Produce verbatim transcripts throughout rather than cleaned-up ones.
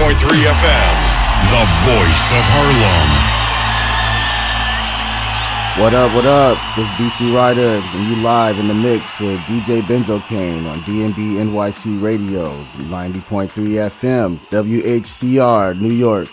point three F M, the voice of Harlem. What up, what up? This is B C Ryder, and you live in the mix with D J Benzocaine on D M B N Y C Radio, ninety point three F M, W H C R, New York.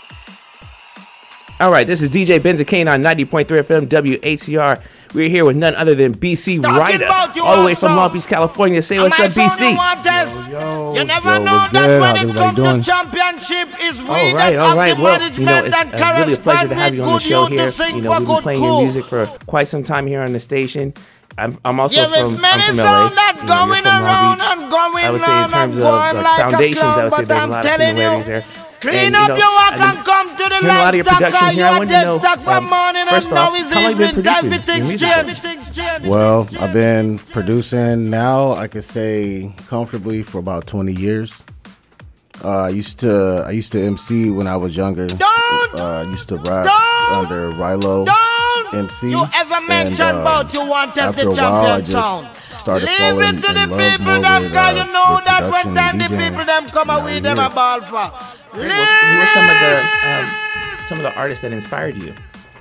All right, this is D J Benzocaine on ninety point three F M, W H C R. We're here with none other than B C Ryder, all the way from Long Beach, California. Say what's up, B C. Yo, yo, you never yo, know what's that good? when How's it everybody comes doing? to championship is we All right, that all have right. the Well, management you know, it's and uh, really a pleasure to have you on the good show youth to here. sing You know, for we've been good playing your cool. music for quite some time here on the station. I'm, I'm also Yeah, from, there's I'm many from L A. songs that You know, you're going from Long around Beach. and going I would say in on terms and of going like, like a foundations, I clown, would say but there's a I'm lot of telling similarities you, there. clean And, up you know, your walk I've been and come to the hearing a lot of your livestock, production cause here. you I are wanted to know, dead stock from um, morning first and off, now is how long have you been evening time producing for your things music change. for? Well, I've been producing now, I could say comfortably for about twenty years. Uh, I used to I used to M C when I was younger. Don't! Uh, I used to rap Don't! under Rilo Don't M C. you ever mention and, um, about you want us after the a while, I champion just sound? started Leave falling it to in the love people more them, with, cause uh, you know with that production when time and the DJing. people them come You know, away, you them hear a it. ball for. Who were some of the um, some of the artists that inspired you?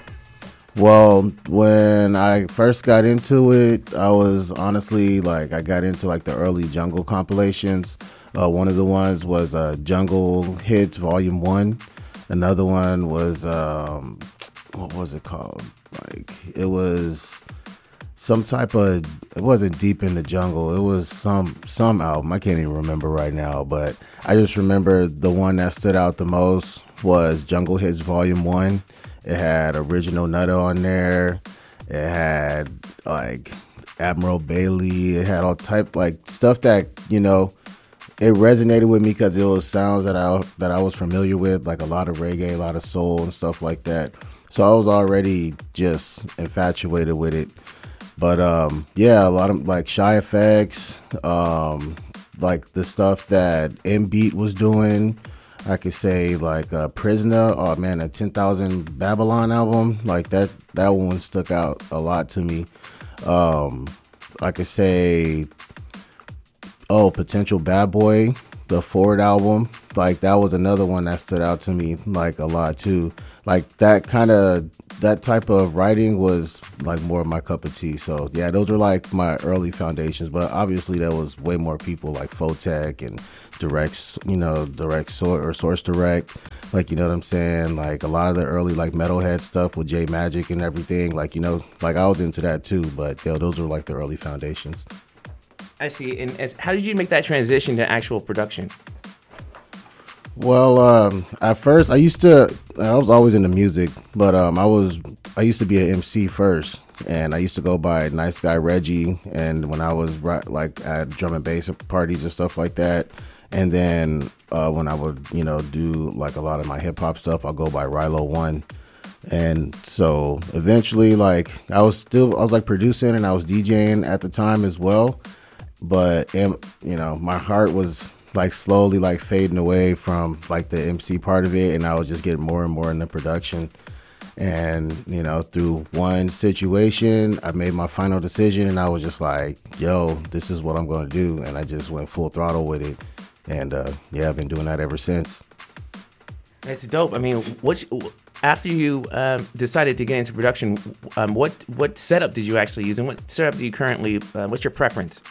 Well, when I first got into it, I was honestly like I got into like the early jungle compilations. Uh, one of the ones was uh, Jungle Hits Volume One. Another one was um, what was it called? Like it was some type of. It wasn't Deep in the Jungle. It was some some album. I can't even remember right now, but I just remember the one that stood out the most was Jungle Hits Volume One. It had Original Nutter on there. It had like Admiral Bailey. It had all type like stuff that, you know, it resonated with me because it was sounds that I that I was familiar with, like a lot of reggae, a lot of soul and stuff like that. So I was already just infatuated with it. But um, yeah, a lot of like Shy Effects, um, like the stuff that M-Beat was doing. I could say like uh, Prisoner. Oh man, a ten thousand Babylon album, like that. That one stuck out a lot to me. Um, I could say, oh, Potential Bad Boy, the Ford album. Like that was another one that stood out to me like a lot too. Like that kind of that type of writing was like more of my cup of tea. So yeah, those were like my early foundations. But obviously there was way more people like Photech and Direct, you know, Direct Source or Source Direct. Like, you know what I'm saying? Like a lot of the early like metalhead stuff with J Magic and everything. Like, you know, like I was into that too. But you know, those were like the early foundations. I see. And as, how did you make that transition to actual production? Well, um, at first I used to, I was always into music, but um, I was, I used to be an M C first, and I used to go by Nice Guy Reggie, and when I was like at drum and bass parties and stuff like that, and then uh, when I would, you know, do like a lot of my hip hop stuff, I'll go by Rilo One, and so eventually, like I was still, I was like producing and I was DJing at the time as well, but you know, my heart was like slowly like fading away from like the M C part of it, and I was just getting more and more into production. And you know, through one situation I made my final decision, and I was just like, yo, this is what I'm going to do, and I just went full throttle with it. And uh yeah, I've been doing that ever since. That's dope. I mean, what after you um, decided to get into production, um, what what setup did you actually use, and what setup do you currently uh, what's your preference?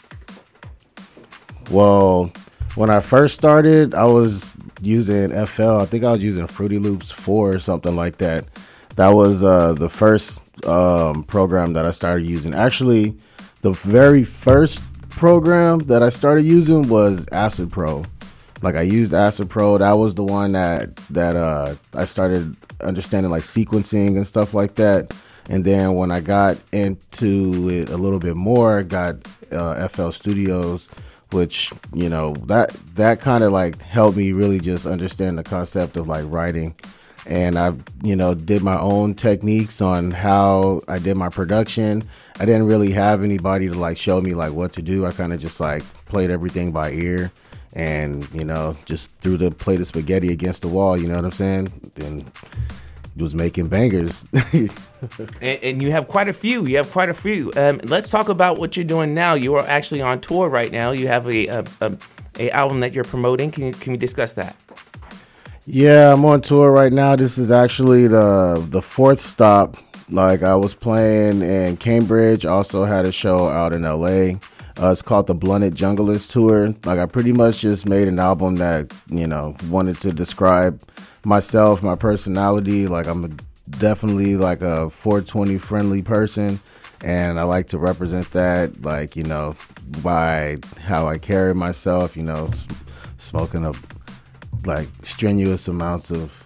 Well, when I first started, I was using F L. I think I was using Fruity Loops four or something like that. That was uh, the first um, program that I started using. Actually, the very first program that I started using was Acid Pro. Like I used Acid Pro. That was the one that that uh, I started understanding like sequencing and stuff like that. And then when I got into it a little bit more, I got uh, F L Studios, which, you know, that that kind of like helped me really just understand the concept of like writing. And I, you know, did my own techniques on how I did my production. I didn't really have anybody to like show me like what to do. I kind of just like played everything by ear, and, you know, just threw the plate of spaghetti against the wall, you know what I'm saying? And was making bangers. and, and you have quite a few. You have quite a few. Um, let's talk about what you're doing now. You are actually on tour right now. You have a a, a, a album that you're promoting. Can you, can we discuss that? Yeah, I'm on tour right now. This is actually the the fourth stop. Like I was playing in Cambridge, also had a show out in L A. Uh, it's called the Blunted Junglist Tour. Like I pretty much just made an album that, you know, wanted to describe myself, my personality. Like I'm a, definitely like a four twenty friendly person, and I like to represent that, like, you know, by how I carry myself, you know, s- smoking a like strenuous amounts of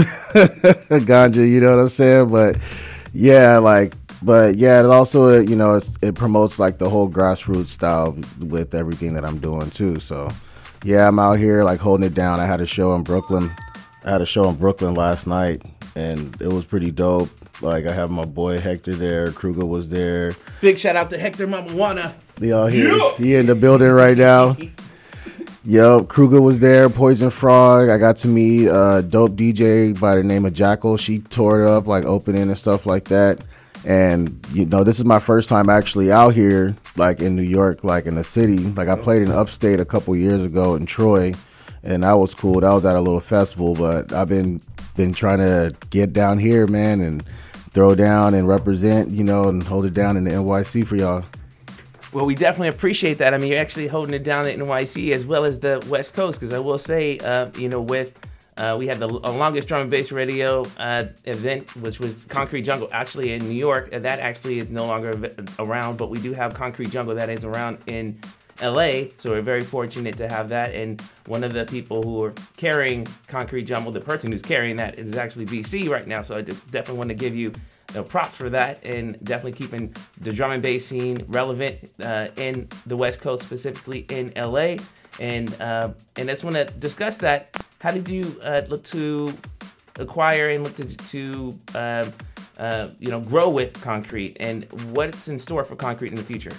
ganja, you know what I'm saying? But yeah, like, but yeah, it also, you know, it's, it promotes like the whole grassroots style with everything that I'm doing too. So yeah, I'm out here like holding it down. I had a show in Brooklyn. I had a show in Brooklyn last night, and it was pretty dope. Like I have my boy Hector there, Kruger was there. Big shout out to Hector Mamajuana. They all here. He in the building right now. Yup, Kruger was there, Poison Frog. I got to meet a dope D J by the name of Jackal. She tore it up, like opening and stuff like that. And, you know, this is my first time actually out here, like in New York, like in the city. Like I played in Upstate a couple years ago in Troy, and that was cool. That was at a little festival, but I've been been trying to get down here, man, and throw down and represent, you know, and hold it down in the N Y C for y'all. Well, we definitely appreciate that. I mean, you're actually holding it down at N Y C as well as the West Coast, because I will say, uh, you know, with uh, we had the uh, longest drum and bass radio uh, event, which was Concrete Jungle, actually in New York. And that actually is no longer av- around, but we do have Concrete Jungle that is around in L A, so we're very fortunate to have that. And one of the people who are carrying Concrete Jungle, the person who's carrying that, is actually B C right now. So I just definitely want to give you know, props for that, and definitely keeping the drum and bass scene relevant uh, in the West Coast, specifically in L A. And uh, and I just want to discuss that. How did you uh, look to acquire and look to, to uh, uh, you know, grow with Concrete, and what's in store for Concrete in the future?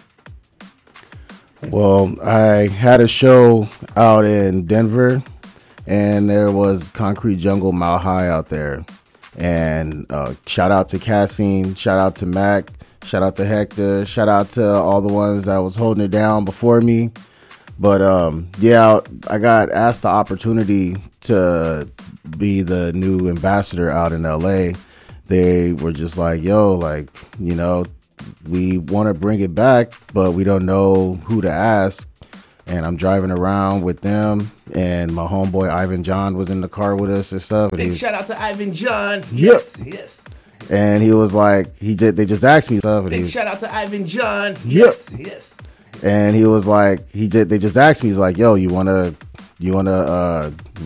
Well, I had a show out in Denver, and there was Concrete Jungle Mile High out there. And uh, shout out to Cassine, shout out to Mac, shout out to Hector, shout out to all the ones that was holding it down before me. But um, yeah, I got asked the opportunity to be the new ambassador out in L A. They were just like, yo, like, you know, we want to bring it back, but we don't know who to ask. And I'm driving around with them, and my homeboy Ivan John was in the car with us and stuff. And Big he, shout out to Ivan John. Yep. Yes, yes. and he was like, he did. They just asked me stuff, and Big he, shout out to Ivan John. Yep. Yes, yes. and he was like, he did. They just asked me, he's like, yo, you wanna, you wanna uh,